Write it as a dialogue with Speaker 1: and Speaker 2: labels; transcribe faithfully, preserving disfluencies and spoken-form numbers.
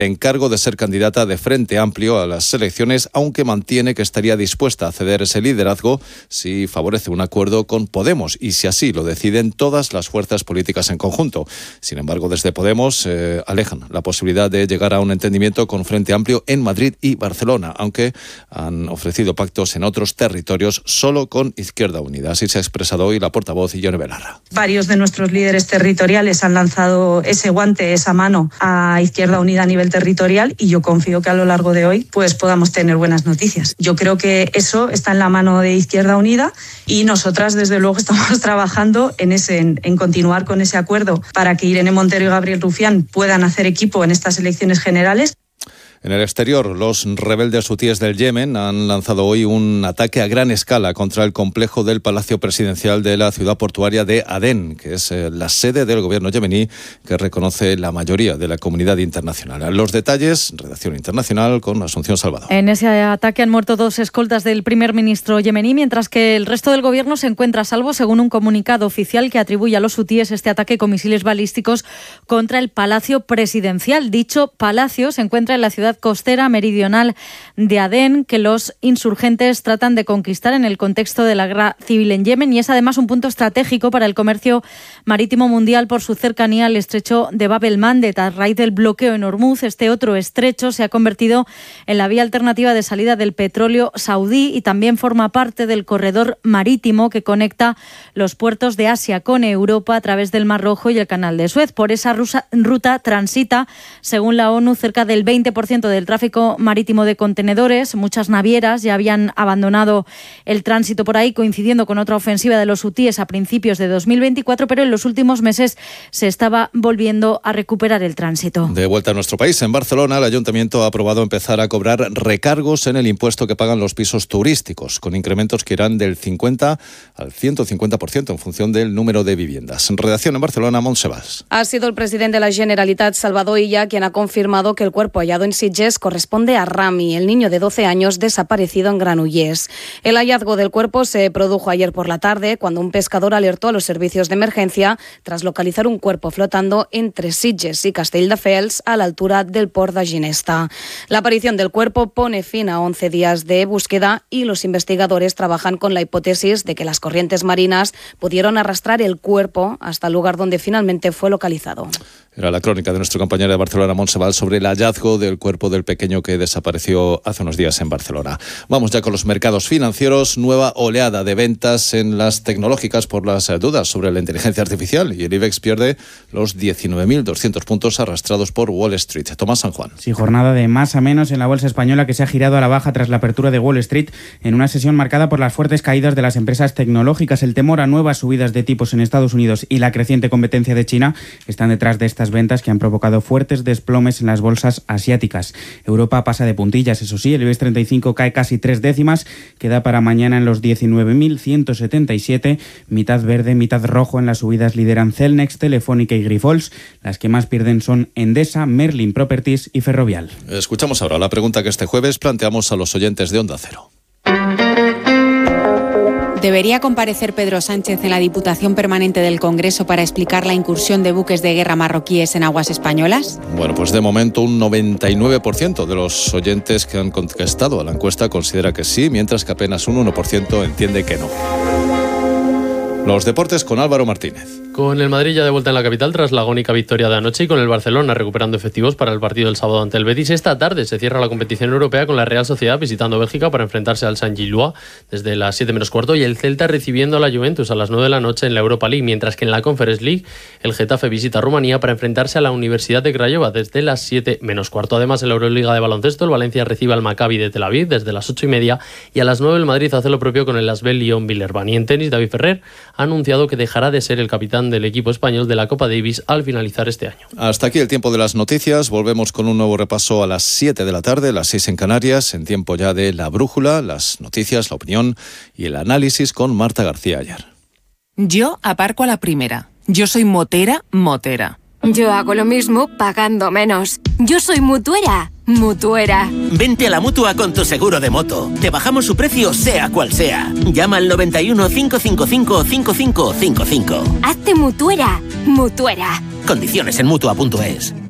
Speaker 1: encargo de ser candidata de Frente Amplio a las elecciones, aunque mantiene que estaría dispuesta a ceder ese liderazgo si favorece un acuerdo con Podemos y si así lo deciden todas las fuerzas políticas en conjunto. Sin embargo, desde Podemos eh, alejan la posibilidad de llegar a un entendimiento con Frente Amplio en Madrid y Barcelona, aunque han ofrecido pactos en otros territorios solo con Izquierda Unida. Así se ha expresado hoy la portavoz Ione Belarra.
Speaker 2: Varios de nuestros líderes territoriales han lanzado ese guante, esa mano a Izquierda Unida a nivel territorial y yo confío que a lo largo de hoy pues podamos tener buenas noticias. Yo creo que eso está en la mano de Izquierda Unida y nosotras desde luego estamos trabajando en ese en, en continuar con ese acuerdo para que Irene Montero y Gabriel Rufián puedan hacer equipo en estas elecciones generales.
Speaker 1: En el exterior, los rebeldes hutíes del Yemen han lanzado hoy un ataque a gran escala contra el complejo del Palacio Presidencial de la ciudad portuaria de Adén, que es la sede del gobierno yemení que reconoce la mayoría de la comunidad internacional. Los detalles, redacción internacional con Asunción Salvador.
Speaker 3: En ese ataque han muerto dos escoltas del primer ministro yemení, mientras que el resto del gobierno se encuentra a salvo, según un comunicado oficial que atribuye a los hutíes este ataque con misiles balísticos contra el Palacio Presidencial. Dicho palacio se encuentra en la ciudad costera meridional de Adén, que los insurgentes tratan de conquistar en el contexto de la guerra civil en Yemen, y es además un punto estratégico para el comercio marítimo mundial por su cercanía al estrecho de Bab el-Mandeb. A raíz del bloqueo en Hormuz, este otro estrecho se ha convertido en la vía alternativa de salida del petróleo saudí y también forma parte del corredor marítimo que conecta los puertos de Asia con Europa a través del Mar Rojo y el Canal de Suez. Por esa ruta transita, según la ONU, cerca del veinte por ciento del tráfico marítimo de contenedores. Muchas navieras ya habían abandonado el tránsito por ahí, coincidiendo con otra ofensiva de los hutíes a principios de dos mil veinticuatro, pero en los últimos meses se estaba volviendo a recuperar el tránsito.
Speaker 1: De vuelta a nuestro país, en Barcelona, el Ayuntamiento ha aprobado empezar a cobrar recargos en el impuesto que pagan los pisos turísticos, con incrementos que irán del cincuenta al ciento cincuenta por ciento en función del número de viviendas. En redacción en Barcelona, Montse Valls.
Speaker 4: Ha sido el presidente de la Generalitat, Salvador Illa, quien ha confirmado que el cuerpo hallado en Sitges corresponde a Rami, el niño de doce años desaparecido en Granollers. El hallazgo del cuerpo se produjo ayer por la tarde, cuando un pescador alertó a los servicios de emergencia tras localizar un cuerpo flotando entre Sitges y Castelldefels a la altura del port de Ginesta. La aparición del cuerpo pone fin a once días de búsqueda y los investigadores trabajan con la hipótesis de que las corrientes marinas pudieron arrastrar el cuerpo hasta el lugar donde finalmente fue localizado.
Speaker 1: Era la crónica de nuestro compañero de Barcelona, Montse Valls, sobre el hallazgo del cuerpo del pequeño que desapareció hace unos días en Barcelona. Vamos ya con los mercados financieros. Nueva oleada de ventas en las tecnológicas por las dudas sobre la inteligencia artificial, y el IBEX pierde los diecinueve mil doscientos puntos arrastrados por Wall Street. Tomás San Juan.
Speaker 5: Sí, jornada de más a menos en la bolsa española, que se ha girado a la baja tras la apertura de Wall Street en una sesión marcada por las fuertes caídas de las empresas tecnológicas. El temor a nuevas subidas de tipos en Estados Unidos y la creciente competencia de China están detrás de estas ventas que han provocado fuertes desplomes en las bolsas asiáticas. Europa pasa de puntillas, eso sí, el IBEX treinta y cinco cae casi tres décimas, queda para mañana en los diecinueve mil ciento setenta y siete, mitad verde, mitad rojo. En las subidas lideran Celnex, Telefónica y Grifols. Las que más pierden son Endesa, Merlin Properties y Ferrovial.
Speaker 1: Escuchamos ahora la pregunta que este jueves planteamos a los oyentes de Onda Cero.
Speaker 6: ¿Debería comparecer Pedro Sánchez en la Diputación Permanente del Congreso para explicar la incursión de buques de guerra marroquíes en aguas españolas?
Speaker 1: Bueno, pues de momento un noventa y nueve por ciento de los oyentes que han contestado a la encuesta considera que sí, mientras que apenas un uno por ciento entiende que no. Los deportes con Álvaro Martínez.
Speaker 7: Con el Madrid ya de vuelta en la capital tras la agónica victoria de anoche y con el Barcelona recuperando efectivos para el partido del sábado ante el Betis, esta tarde se cierra la competición europea con la Real Sociedad visitando Bélgica para enfrentarse al Saint-Gillois desde las siete menos cuarto y el Celta recibiendo a la Juventus a las nueve de la noche en la Europa League, mientras que en la Conference League el Getafe visita a Rumanía para enfrentarse a la Universidad de Craiova desde las siete menos cuarto. Además, en la Euroliga de baloncesto el Valencia recibe al Maccabi de Tel Aviv desde las ocho y media y a las nueve el Madrid hace lo propio con el Asvel Lyon-Villerban. Y en tenis, David Ferrer ha anunciado que dejará de ser el capitán del equipo español de la Copa Davis al finalizar este año.
Speaker 1: Hasta aquí el tiempo de las noticias. Volvemos con un nuevo repaso a las siete de la tarde, las seis en Canarias, en tiempo ya de La Brújula, las noticias, la opinión y el análisis con Marta García Ayer.
Speaker 8: Yo aparco a la primera. Yo soy motera, motera.
Speaker 9: Yo hago lo mismo pagando menos. Yo soy mutuera, mutuera.
Speaker 10: Vente a la Mutua con tu seguro de moto. Te bajamos su precio sea cual sea. Llama al noventa y uno, cinco cinco cinco, cinco cinco cinco cinco.
Speaker 9: Hazte mutuera, mutuera.
Speaker 10: Condiciones en mutua punto es.